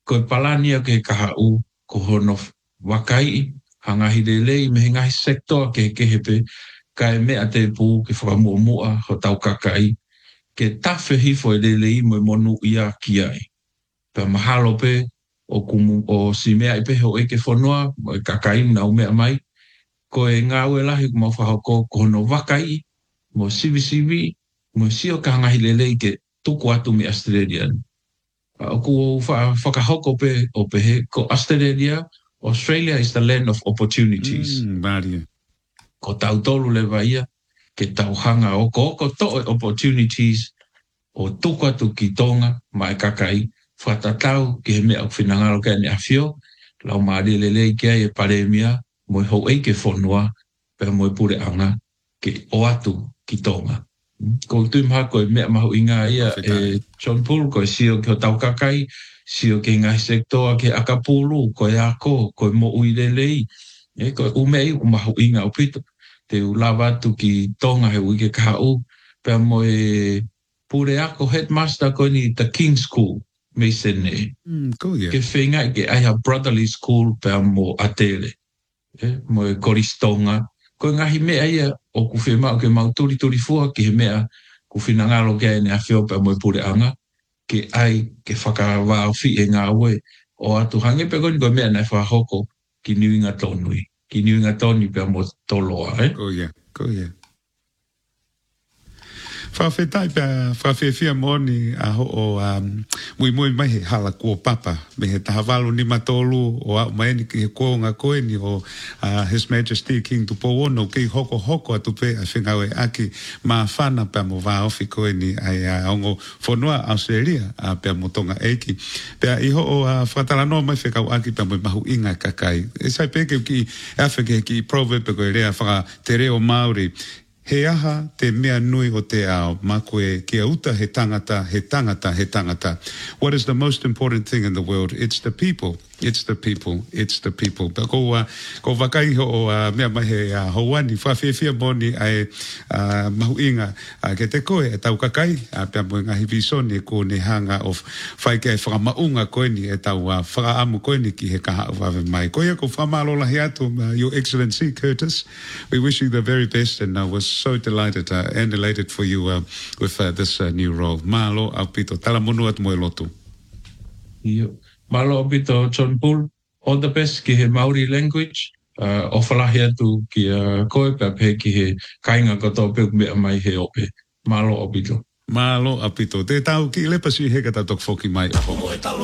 koe palania ke kahau ko hono wakai hangahi lelei me ngahi sektor ke hepe kai mea te pū ke whakamua ho tau kakai ke tawhi hifo e lelei mo monu ia ki ai. Pea mahalo pe o kumu o si mea i pe ho e ke whanua mo e kakai na umea mai ko e ngā ue lahi mo whahoko ko hono wakai mo sivi mo sio ka hangahi lelei ke tuku atu mi Australian. O ku whakahoko pe o pe he ko Australia is the land of opportunities. Ko tau tolu le vaia ke tau hanga o ko to opportunities o tuku atu ki tonga mai kakai whatatau ki he mea o whinangaro ke ane awhio lau maari lelei ke ai e paremia mo e hou ei ke whanua pe mo e pure anga ke o atu ki tonga. Ko tuimha ko e mea mahu inga ia e John Paul ko e sio ki o tau kakai sio ke ngai sektoa ke akapulu ko e ako ko e mo ui lelei e ko umei mahu inga o pito te ulawa tu ki tonga he ui ke kahau pe mo e pure ako headmaster ko ni the King School me sene ke whenga ke ai ha brotherly school pe mo atele mo e koristonga ko ngahi mea ia o ku whema o ke mauturi fua ki he mea ku whinangalo ke ene a whiopa mo e pure anga ke ai ke whakawao whi e ngā ue o atu hange pe koni ko mea nei whahoko ki niwinga tonui ki niwinga toni pe mo toloa Ko ia Whawhetai pia whawhewhia moni a ho o mui mai he hala kua papa me he taha walo ni matolu o au maeni ki he kuonga koeni o His Majesty King Tupowono ki hoko atu pe a whingawe aki ma whana pia mo waofi koeni ai ongo whanua Australia a pia mo tonga eiki pia iho o whatalanoa mai whekau aki pia mo mahu inga kakai e sai peke ki awheke ki proverb ko e rea whaka te reo Māori he aha te mea nui o te ao, ma koe kia uta he tangata. What is the most important thing in the world? It's the people. Pero ko wakai ho mea mai he houani, whawhewhia moni ai mahu inga ke te koe e tau kakai, pia mo ngahi visone ko ne hanga of whaike e whakamaunga koeni e tau whakaamu koeni ki he kaha uwawe mai. Koe ko whamalola he atu, Your Excellency Curtis. We wish you the very best and I was so delighted and elated for you with this new role. Malo au pito, tala monu at moe lotu. Malo pito John Paul, all the best ki he Maori language, o whalahi atu ki koe pe ki he kainga koto pe mea mai he ope. Malo opito. Malo apito. Te tau ki lepasi he kata tok foki mai.